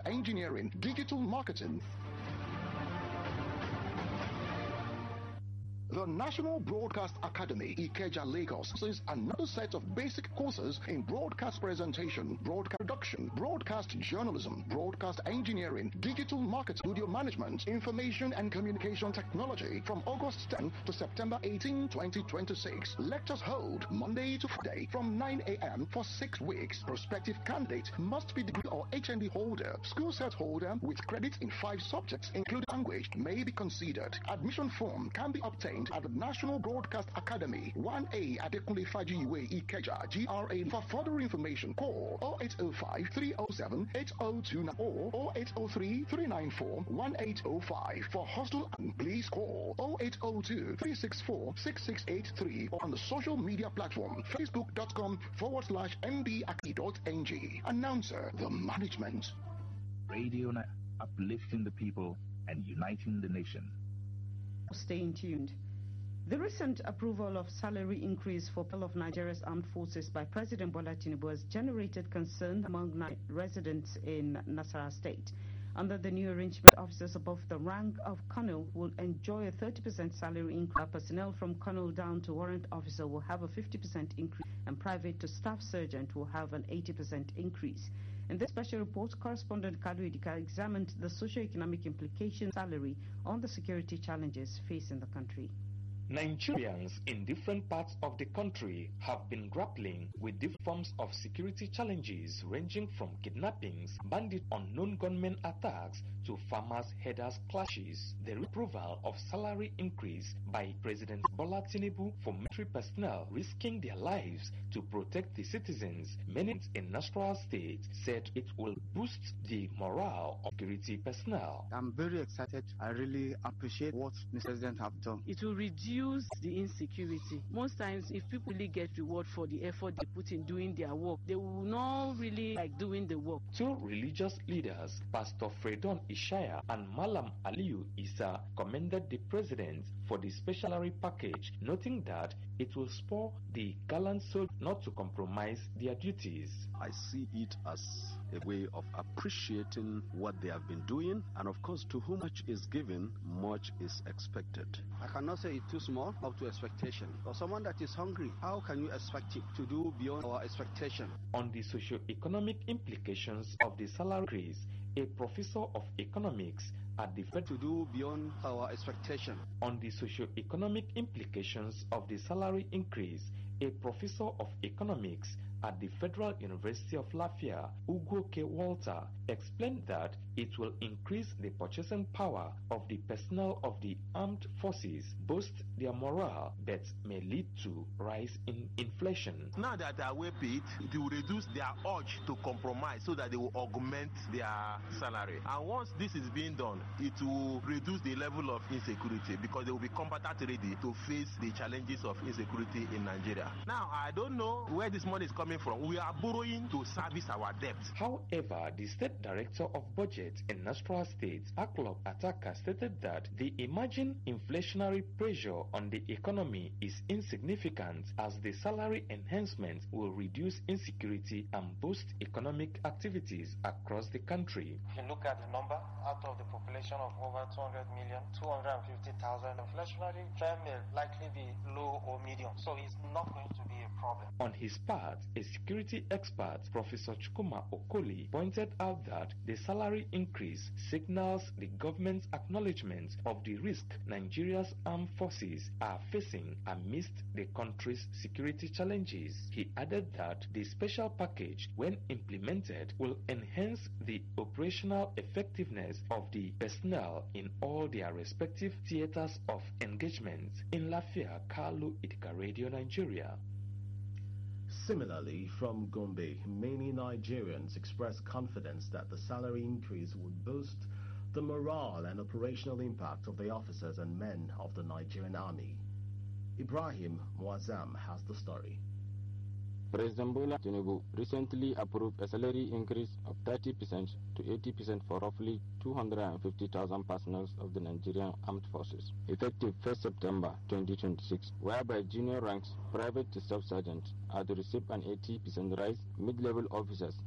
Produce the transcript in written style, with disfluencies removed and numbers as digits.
engineering, digital marketing. The National Broadcast Academy, Ikeja, Lagos, is another set of basic courses in broadcast presentation, broadcast production, broadcast journalism, broadcast engineering, digital marketing, studio management, information and communication technology from August 10 to September 18, 2026. Lectures hold Monday to Friday from 9 a.m. for 6 weeks. Prospective candidate must be degree or HND holder, school set holder with credits in 5 subjects, including language, may be considered. Admission form can be obtained at the National Broadcast Academy, 1A Adekunle Fajiwe, Ikeja, GRA. For further information, call 0805-307-8029 or 0803-394-1805. For hostel, please call 0802-364-6683 or on the social media platform facebook.com/mbacademy.ng. Announcer, the management. Radio uplifting the people and uniting the nation. Staying tuned. The recent approval of salary increase for all of Nigeria's armed forces by President Bola Tinubu has generated concern among residents in Nasarawa State. Under the new arrangement, officers above the rank of colonel will enjoy a 30% salary increase. Personnel from colonel down to warrant officer will have a 50% increase, and private to staff sergeant will have an 80% increase. In this special report, correspondent Kalu Idika examined the socio-economic implications of salary on the security challenges facing the country. Nigerians in different parts of the country have been grappling with different forms of security challenges ranging from kidnappings, bandit unknown gunmen attacks to farmers-herders clashes. The approval of salary increase by President Bola Tinubu for military personnel risking their lives to protect the citizens, many in Nasarawa State said it will boost the morale of security personnel. I'm very excited. I really appreciate what Mr. President have done. It will reduce the insecurity. Most times, if people really get reward for the effort they put in doing their work, they will not really like doing the work. 2 religious leaders, Pastor Fredon Ishaya and Malam Aliyu Isa, commended the president for the special salary package, noting that it will spur the gallant soldiers not to compromise their duties. I see it as a way of appreciating what they have been doing, and of course, to whom much is given, much is expected. I cannot say it's too small up to expectation. For someone that is hungry, how can you expect it to do beyond our expectation? On the socio-economic implications of the salary increase, a professor of economics at the Fed to do beyond our expectation. On the socio-economic implications of the salary increase, a professor of economics at the Federal University of Lafayette, Ugo K. Walter, explained that it will increase the purchasing power of the personnel of the armed forces, boost their morale, but may lead to rise in inflation. Now that they are well paid, it will reduce their urge to compromise so that they will augment their salary. And once this is being done, it will reduce the level of insecurity because they will be combatant ready to face the challenges of insecurity in Nigeria. Now, I don't know where this money is coming from. We are borrowing to service our debt. However, the State Director of Budget in Nasarawa State, Aklop Ataka, stated that the emerging inflationary pressure on the economy is insignificant as the salary enhancement will reduce insecurity and boost economic activities across the country. If you look at the number, out of the population of over 200 million, 250,000, inflationary trend may likely be low or medium, so it's not going to be a problem. On his part, a security expert, Professor Chukuma Okoli, pointed out that the salary increase signals the government's acknowledgement of the risk Nigeria's armed forces are facing amidst the country's security challenges. He added that the special package, when implemented, will enhance the operational effectiveness of the personnel in all their respective theaters of engagement. In Lafayette, Kalu Idika, Radio Nigeria. Similarly, from Gombe, many Nigerians expressed confidence that the salary increase would boost the morale and operational impact of the officers and men of the Nigerian Army. Ibrahim Muazzam has the story. President Bola Tinubu recently approved a salary increase of 30% to 80% for roughly 250,000 personnel of the Nigerian Armed Forces, effective 1st September 2026, whereby junior ranks, private to staff sergeant, are to receive an 80% rise, mid-level officers